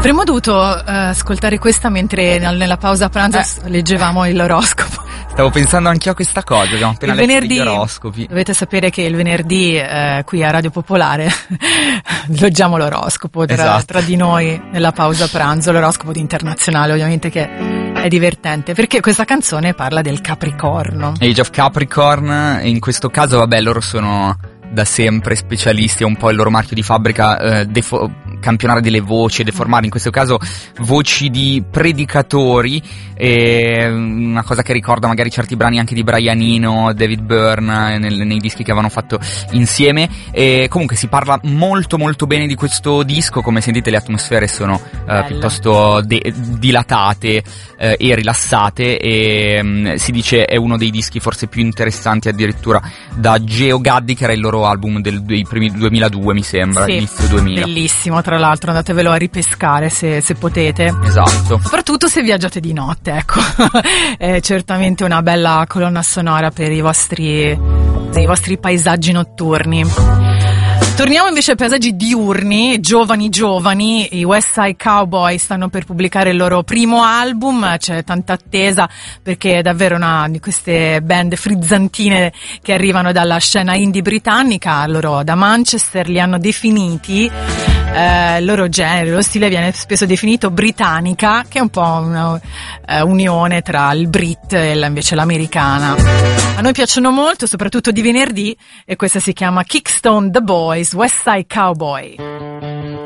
Avremmo dovuto ascoltare questa mentre nella pausa pranzo leggevamo l'oroscopo. Stavo pensando anche a questa cosa, abbiamo appena letto gli oroscopi. Dovete sapere che il venerdì qui a Radio Popolare leggiamo l'oroscopo tra di noi nella pausa pranzo, l'oroscopo di Internazionale, ovviamente, che è divertente perché questa canzone parla del Capricorno. Age of Capricorn, in questo caso vabbè, loro sono da sempre specialisti, è un po' il loro marchio di fabbrica, campionare delle voci, deformare, in questo caso voci di predicatori, una cosa che ricorda magari certi brani anche di Brian Eno, David Byrne nei dischi che avevano fatto insieme. E comunque si parla molto molto bene di questo disco, come sentite le atmosfere sono piuttosto dilatate e rilassate, e si dice è uno dei dischi forse più interessanti addirittura da Geo Gaddi, che era il loro album dei primi 2002 mi sembra, sì, inizio 2000. Bellissimo, tra l'altro andatevelo a ripescare se potete. Esatto. Soprattutto se viaggiate di notte, ecco. È certamente una bella colonna sonora per i vostri paesaggi notturni. Torniamo invece ai paesaggi diurni, giovani, i West Side Cowboy stanno per pubblicare il loro primo album, c'è tanta attesa perché è davvero una di queste band frizzantine che arrivano dalla scena indie britannica. Loro da Manchester li hanno definiti, il loro genere, lo stile viene spesso definito britannica, che è un po' una unione tra il Brit e invece l'americana. A noi piacciono molto, soprattutto di venerdì, e questa si chiama Kickstone the Boys, West Side Cowboy.